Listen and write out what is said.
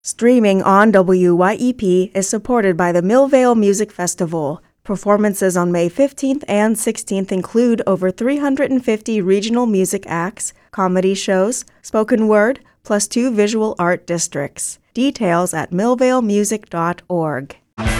Streaming on WYEP is supported by the Millvale Music Festival. Performances on May 15th and 16th include over 350 regional music acts, comedy shows, spoken word, plus 2 visual art districts. Details at millvalemusic.org.